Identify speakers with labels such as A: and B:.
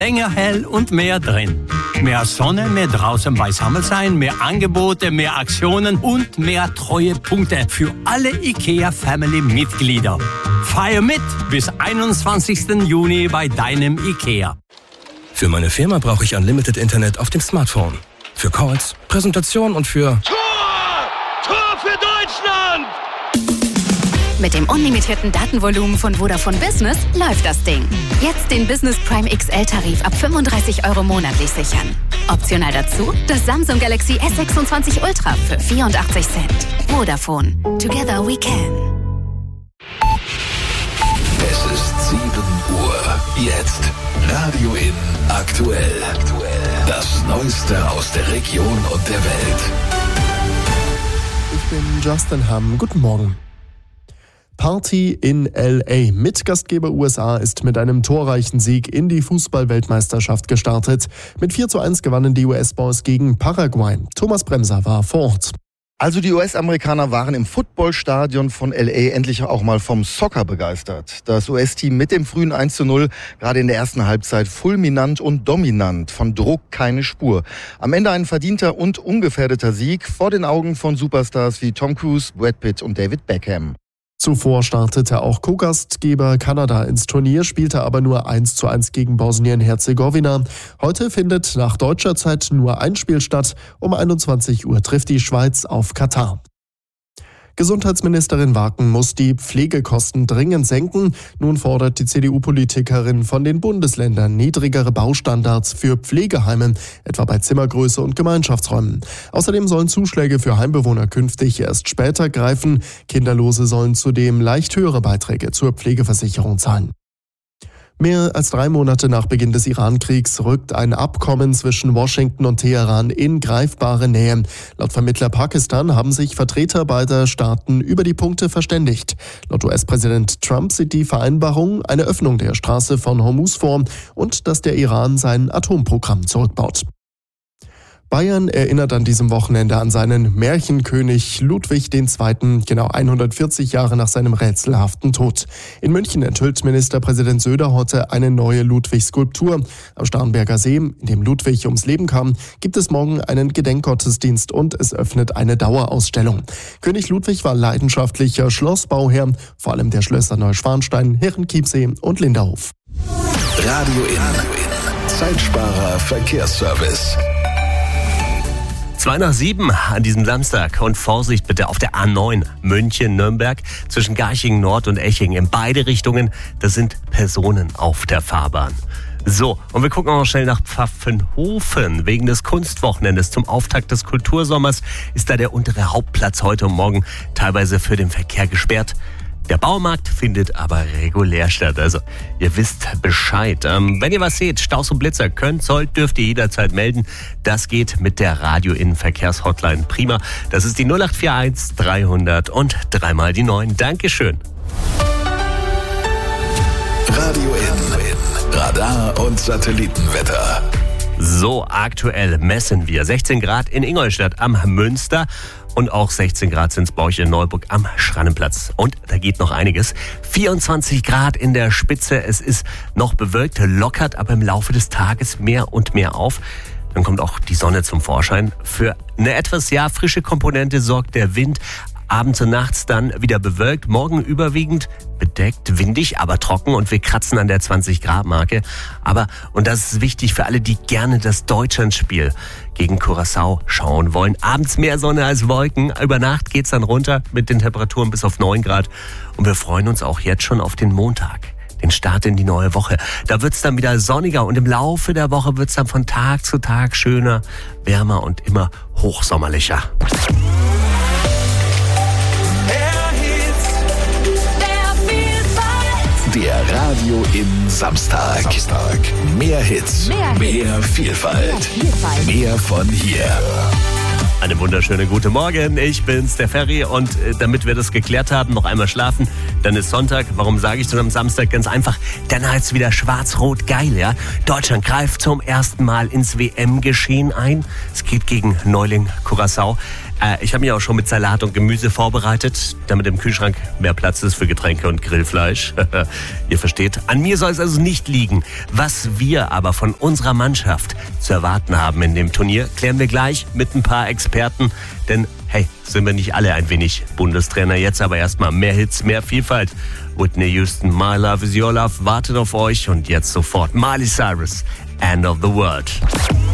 A: Länger hell und mehr drin. Mehr Sonne, mehr draußen beisammen sein, mehr Angebote, mehr Aktionen und mehr Treuepunkte für alle IKEA-Family-Mitglieder. Feier mit bis 21. Juni bei deinem IKEA.
B: Für meine Firma brauche ich Unlimited Internet auf dem Smartphone. Für Calls, Präsentation und für...
C: Tor für Deutschland!
D: Mit dem unlimitierten Datenvolumen von Vodafone Business läuft das Ding. Jetzt den Business Prime XL-Tarif ab 35 € monatlich sichern. Optional dazu das Samsung Galaxy S26 Ultra für 84 Cent. Vodafone. Together we can.
E: Es ist 7 Uhr. Jetzt Radio In aktuell. Das Neueste aus der Region und der Welt.
F: Ich bin Justin Hamm. Guten Morgen. Party in L.A. mit Gastgeber USA ist mit einem torreichen Sieg in die Fußball-Weltmeisterschaft gestartet. Mit 4:1 gewannen die US-Boys gegen Paraguay. Thomas Bremser war vor Ort.
G: Also die US-Amerikaner waren im Footballstadion von L.A. endlich auch mal vom Soccer begeistert. Das US-Team mit dem frühen 1:0, gerade in der ersten Halbzeit fulminant und dominant, von Druck keine Spur. Am Ende ein verdienter und ungefährdeter Sieg vor den Augen von Superstars wie Tom Cruise, Brad Pitt und David Beckham.
F: Zuvor startete auch Co-Gastgeber Kanada ins Turnier, spielte aber nur 1:1 gegen Bosnien-Herzegowina. Heute findet nach deutscher Zeit nur ein Spiel statt. Um 21 Uhr trifft die Schweiz auf Katar. Gesundheitsministerin Waken muss die Pflegekosten dringend senken. Nun fordert die CDU-Politikerin von den Bundesländern niedrigere Baustandards für Pflegeheime, etwa bei Zimmergröße und Gemeinschaftsräumen. Außerdem sollen Zuschläge für Heimbewohner künftig erst später greifen. Kinderlose sollen zudem leicht höhere Beiträge zur Pflegeversicherung zahlen. Mehr als 3 Monate nach Beginn des Iran-Kriegs rückt ein Abkommen zwischen Washington und Teheran in greifbare Nähe. Laut Vermittler Pakistan haben sich Vertreter beider Staaten über die Punkte verständigt. Laut US-Präsident Trump sieht die Vereinbarung eine Öffnung der Straße von Hormuz vor und dass der Iran sein Atomprogramm zurückbaut. Bayern erinnert an diesem Wochenende an seinen Märchenkönig Ludwig II., genau 140 Jahre nach seinem rätselhaften Tod. In München enthüllt Ministerpräsident Söder heute eine neue Ludwig-Skulptur. Am Starnberger See, in dem Ludwig ums Leben kam, gibt es morgen einen Gedenkgottesdienst und es öffnet eine Dauerausstellung. König Ludwig war leidenschaftlicher Schlossbauherr, vor allem der Schlösser Neuschwanstein, Herrenchiemsee und Linderhof.
E: Radio In. Zeitsparer Verkehrsservice.
H: 6:55 an diesem Samstag und Vorsicht bitte auf der A9 München-Nürnberg zwischen Garching Nord und Eching in beide Richtungen. Das sind Personen auf der Fahrbahn. So, und wir gucken auch noch schnell nach Pfaffenhofen. Wegen des Kunstwochenendes zum Auftakt des Kultursommers ist da der untere Hauptplatz heute und morgen teilweise für den Verkehr gesperrt. Der Baumarkt findet aber regulär statt, also ihr wisst Bescheid. Wenn ihr was seht, Staus und Blitzer, könnt, sollt, dürft ihr jederzeit melden. Das geht mit der Radio-In-Verkehrshotline prima. Das ist die 0841 300 und 3x9. Dankeschön.
E: Radio In. Radar und Satellitenwetter.
H: So, aktuell messen wir 16 Grad in Ingolstadt am Münster. Und auch 16 Grad sind es bei euch in Neuburg am Schrannenplatz. Und da geht noch einiges. 24 Grad in der Spitze. Es ist noch bewölkt, lockert aber im Laufe des Tages mehr und mehr auf. Dann kommt auch die Sonne zum Vorschein. Für eine etwas frische Komponente sorgt der Wind. Abends und nachts dann wieder bewölkt. Morgen überwiegend bedeckt, windig, aber trocken und wir kratzen an der 20-Grad-Marke. Aber, und das ist wichtig für alle, die gerne das Deutschlandspiel gegen Curaçao schauen wollen, abends mehr Sonne als Wolken. Über Nacht geht's dann runter mit den Temperaturen bis auf 9 Grad. Und wir freuen uns auch jetzt schon auf den Montag, den Start in die neue Woche. Da wird's dann wieder sonniger und im Laufe der Woche wird's dann von Tag zu Tag schöner, wärmer und immer hochsommerlicher.
E: Der Radio In Samstag. Mehr Hits, mehr Vielfalt, mehr von hier.
H: Eine wunderschöne gute Morgen, ich bin's, der Ferry, und damit wir das geklärt haben, noch einmal schlafen, dann ist Sonntag. Warum sage ich denn am Samstag? Ganz einfach, dann heißt es wieder schwarz-rot geil, ja? Deutschland greift zum ersten Mal ins WM-Geschehen ein. Es geht gegen Neuling Curaçao. Ich habe mich auch schon mit Salat und Gemüse vorbereitet, damit im Kühlschrank mehr Platz ist für Getränke und Grillfleisch. Ihr versteht, an mir soll es also nicht liegen. Was wir aber von unserer Mannschaft zu erwarten haben in dem Turnier, klären wir gleich mit ein paar Experten. Denn, hey, sind wir nicht alle ein wenig Bundestrainer? Jetzt aber erstmal mehr Hits, mehr Vielfalt. Whitney Houston, My Love Is Your Love wartet auf euch. Und jetzt sofort Miley Cyrus, End of the World.